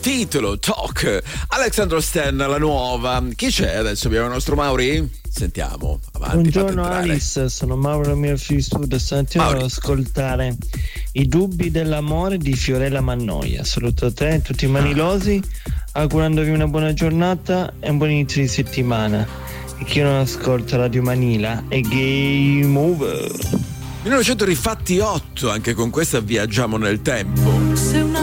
Titolo Talk, Alexandro Stan, la nuova. Chi c'è adesso? Abbiamo il nostro Mauri? Sentiamo, avanti. Buongiorno Alice, sono Mauro Murphy Studio. Stamattina ad ascoltare I dubbi dell'amore di Fiorella Mannoia. Saluto te e tutti i manilosi, augurandovi una buona giornata e un buon inizio di settimana. E chi non ascolta Radio Manila è game over. 1908, anche con questa viaggiamo nel tempo.